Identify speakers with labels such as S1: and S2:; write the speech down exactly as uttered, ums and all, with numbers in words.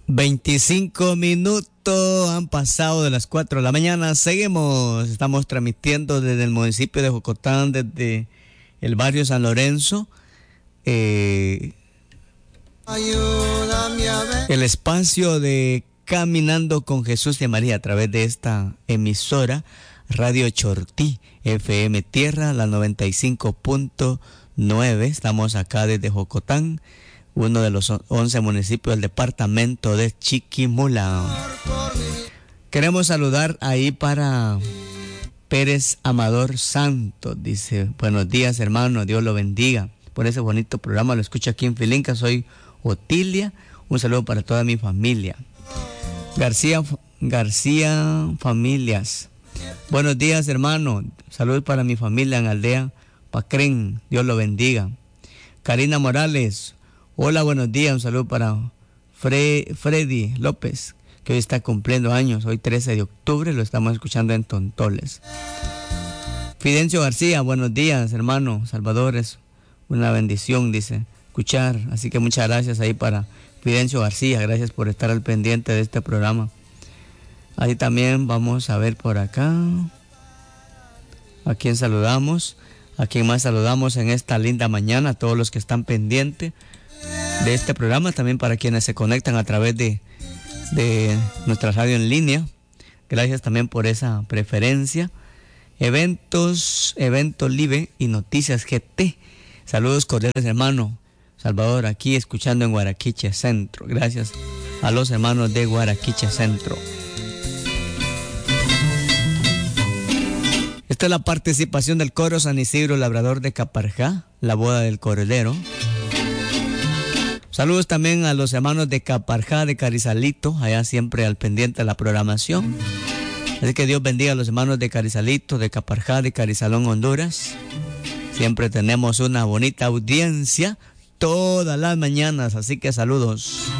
S1: veinticinco minutos han pasado de las cuatro de la mañana. Seguimos, estamos transmitiendo desde el municipio de Jocotán, desde el barrio San Lorenzo. Eh, el espacio de Caminando con Jesús y María a través de esta emisora Radio Chortí, F M Tierra, la noventa y cinco punto nueve. Estamos acá desde Jocotán, uno de los once municipios del departamento de Chiquimula. Queremos saludar ahí para Pérez Amador Santos. Dice, buenos días, hermano, Dios lo bendiga por ese bonito programa. Lo escucho aquí en Filinca, soy Otilia. Un saludo para toda mi familia. García García Familias. Buenos días, hermano. Saludos para mi familia en Aldea Pacrén. Dios lo bendiga. Karina Morales. Hola, buenos días. Un saludo para Fre- Freddy López, que hoy está cumpliendo años. Hoy trece de octubre, lo estamos escuchando en Tontoles. Fidencio García. Buenos días, hermano. Salvador, es una bendición, dice, escuchar. Así que muchas gracias ahí para Fidencio García. Gracias por estar al pendiente de este programa. Ahí también vamos a ver por acá a quién saludamos, a quién más saludamos en esta linda mañana, a todos los que están pendientes de este programa, también para quienes se conectan a través de, de nuestra radio en línea. Gracias también por esa preferencia. Eventos, Eventos Live y Noticias G T. Saludos cordiales, hermano Salvador, aquí escuchando en Guaraquiche Centro. Gracias a los hermanos de Guaraquiche Centro. Esta es la participación del coro San Isidro Labrador de Caparjá, la boda del Cordero. Saludos también a los hermanos de Caparjá, de Carizalito, allá siempre al pendiente de la programación. Así que Dios bendiga a los hermanos de Carizalito, de Caparjá, de Carizalón, Honduras. Siempre tenemos una bonita audiencia todas las mañanas, así que saludos.